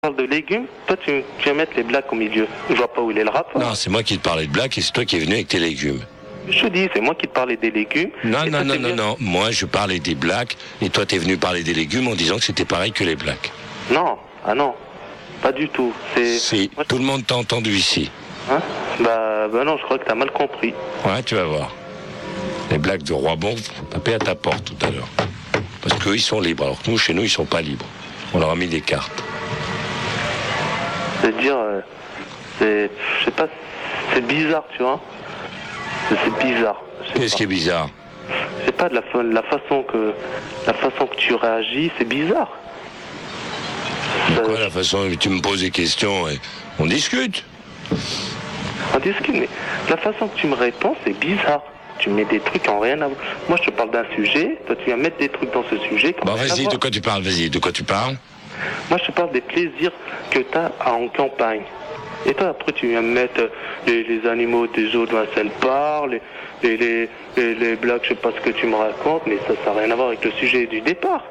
parle de légumes, toi tu vas mettre les blagues au milieu. Je vois pas où il est le rapport. Non, c'est moi qui te parlais de blagues et c'est toi qui es venu avec tes légumes. Je te dis, c'est moi qui te parlais des légumes. Non. Moi, je parlais des blagues et toi, t'es venu parler des légumes en disant que c'était pareil que les blagues. Non, non, pas du tout. Si, tout le monde t'a entendu ici. Hein bah non, je crois que t'as mal compris. Ouais, tu vas voir. Les blagues de Roibon vont taper à ta porte tout à l'heure. Parce qu'eux, ils sont libres, alors que nous, chez nous, ils sont pas libres. On leur a mis des cartes. C'est-à-dire, je sais pas, c'est bizarre, tu vois. C'est bizarre. Qu'est-ce qui est bizarre? Je sais pas, la façon que tu réagis, c'est bizarre. Pourquoi la façon que tu me poses des questions et on discute? On discute, mais la façon que tu me réponds, c'est bizarre. Tu mets des trucs en rien à voir. Moi, je te parle d'un sujet, toi, tu vas mettre des trucs dans ce sujet. Bon, vas-y, de quoi tu parles? Vas-y, de quoi tu parles? Moi, je te parle des plaisirs que tu as en campagne. Et toi, après, tu viens me mettre les animaux des eaux de Vincennes parlent, les blagues, je sais pas ce que tu me racontes, mais ça n'a rien à voir avec le sujet du départ.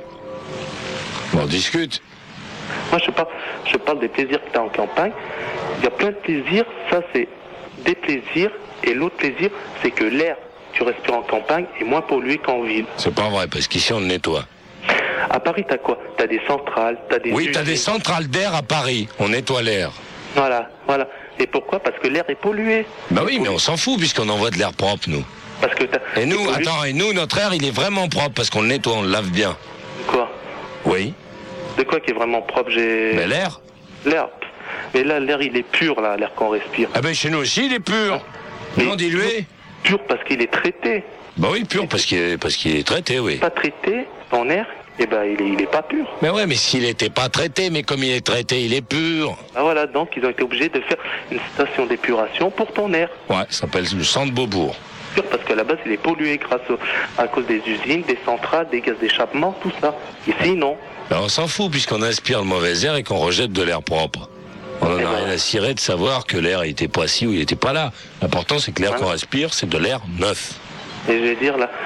Bon, on discute. Moi, je parle des plaisirs que tu as en campagne. Il y a plein de plaisirs, ça, c'est des plaisirs. Et l'autre plaisir, c'est que l'air que tu respires en campagne est moins pollué qu'en ville. C'est pas vrai, parce qu'ici, on nettoie. À Paris, t'as quoi? T'as des centrales, t'as des... Oui, t'as des centrales d'air à Paris. On nettoie l'air. Voilà. Et pourquoi? Parce que l'air est pollué. Bah oui, mais on s'en fout puisqu'on envoie de l'air propre, nous. Parce que et nous, notre air, il est vraiment propre parce qu'on le nettoie, on le lave bien. Quoi? Oui. De quoi qui est vraiment propre? Mais l'air. L'air. Mais là, l'air, il est pur, là, l'air qu'on respire. Ah ben chez nous aussi, il est pur. Non dilué. Pur parce qu'il est traité. Bah oui, pur parce qu'il est traité, oui. Pas traité, ton air, eh ben il est pas pur. Mais ouais, mais s'il était pas traité, mais comme il est traité, il est pur. Ah voilà, donc ils ont été obligés de faire une station d'épuration pour ton air. Ouais, ça s'appelle le centre Beaubourg. Pur parce qu'à la base il est pollué à cause des usines, des centrales, des gaz d'échappement, tout ça. Ici non. Ben, on s'en fout puisqu'on inspire le mauvais air et qu'on rejette de l'air propre. On n'en a rien à cirer de savoir que l'air n'était pas ci ou il n'était pas là. L'important c'est que l'air qu'on respire, c'est de l'air neuf. Et je vais dire, là,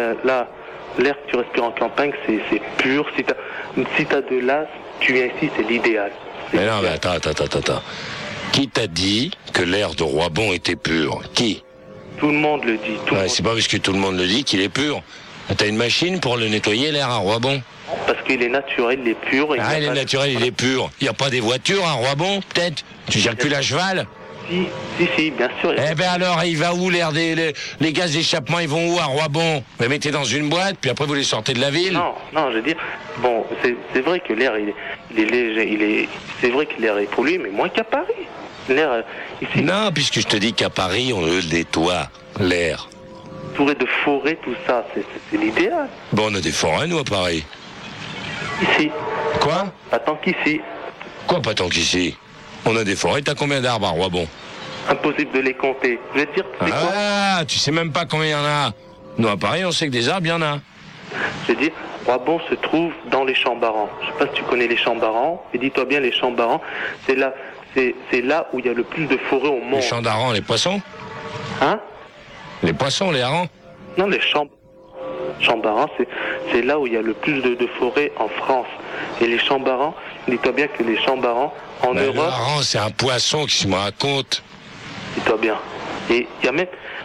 l'air que tu respires en campagne, c'est pur. Si t'as de l'asthme, tu viens ici, c'est l'idéal. Mais non, mais attends. Qui t'a dit que l'air de Roibon était pur? Qui? Tout le monde le dit. C'est pas parce que tout le monde le dit qu'il est pur. T'as une machine pour le nettoyer, l'air à Roibon? Parce qu'il est naturel, il est pur. Il est naturel, il est pur. Il n'y a pas des voitures à Roibon, peut-être? Tu circules à cheval? Si, bien sûr. Eh ben alors, il va où l'air les gaz d'échappement, ils vont où à Roibon? Vous les mettez dans une boîte, puis après vous les sortez de la ville? Non, je veux dire, bon, c'est vrai que l'air, il est léger, c'est vrai que l'air est pollué, mais moins qu'à Paris. L'air, ici... Non, puisque je te dis qu'à Paris, on le nettoie, l'air. Entouré de forêts, tout ça, c'est l'idéal. Bon, on a des forêts, nous, à Paris. Ici. Quoi? Pas tant qu'ici. Quoi, pas tant qu'ici? On a des forêts, t'as combien d'arbres à Roibon? Impossible de les compter. Je vais te dire, tu sais quoi? Ah, tu sais même pas combien il y en a. Nous, à Paris, on sait que des arbres, il y en a. Je veux dire, Roibon se trouve dans les champs Barans. Je sais pas si tu connais les champs Barans, mais dis-toi bien, les champs Barans, c'est là où il y a le plus de forêts au monde. Les champs d'harengs, les poissons? Hein? Les poissons, les harengs? Non, les champs Barans, c'est là où il y a le plus de forêts en France. Et les champs Barans, dis-toi bien que les champs Barans, en Europe... Le hareng, c'est un poisson qui se me raconte. Dis-toi bien. Et il y a même...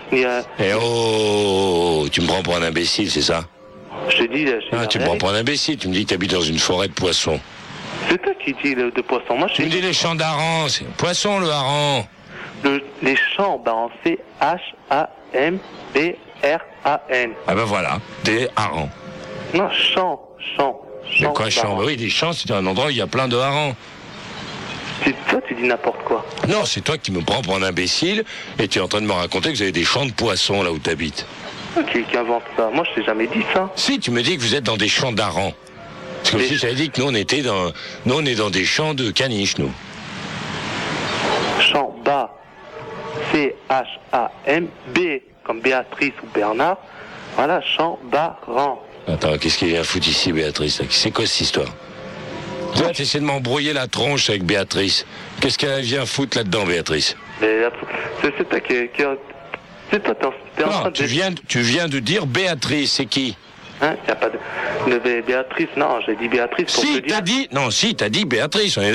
tu me prends pour un imbécile, c'est ça? Je te dis... tu me prends pour un imbécile, tu me dis que tu habites dans une forêt de poissons. C'est toi qui dis de poissons. Moi, tu me dis les champs d'harengs, c'est un poisson le hareng. Les champs Barans, c'est H-A-M-B-R-A-N. Ah ben voilà, des harengs. Non, champs. Mais quoi, champs? Bah oui, des champs, c'est un endroit où il y a plein de harengs. Toi, tu dis n'importe quoi. Non, c'est toi qui me prends pour un imbécile et tu es en train de me raconter que vous avez des champs de poissons là où tu habites. Qui invente ça? Moi, je t'ai jamais dit ça. Si, tu me dis que vous êtes dans des champs d'harengs. C'est comme si j'avais dit que nous, on est dans des champs de caniches, nous. Champs bas, C-H-A-M-B, comme Béatrice ou Bernard. Voilà, champs Barans. Attends, qu'est-ce qu'il vient foutre ici, Béatrice? C'est quoi cette histoire? Tu vas essayer de m'embrouiller la tronche avec Béatrice. Qu'est-ce qu'elle vient foutre là-dedans, Béatrice? C'est toi qui... C'est toi, t'es en train de... Tu viens de dire Béatrice, c'est qui? Hein, y a pas de Béatrice, non, j'ai dit Béatrice pour te Si, dire. t'as dit Béatrice, on est